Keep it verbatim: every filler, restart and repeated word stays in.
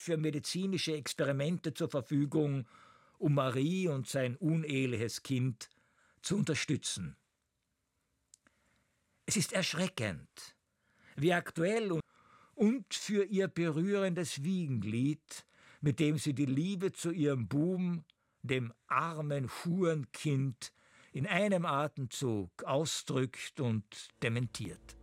für medizinische Experimente zur Verfügung, um Marie und sein uneheliches Kind zu unterstützen. Es ist erschreckend, wie aktuell und für ihr berührendes Wiegenlied, mit dem sie die Liebe zu ihrem Buben, dem armen Hurenkind, in einem Atemzug ausdrückt und dementiert.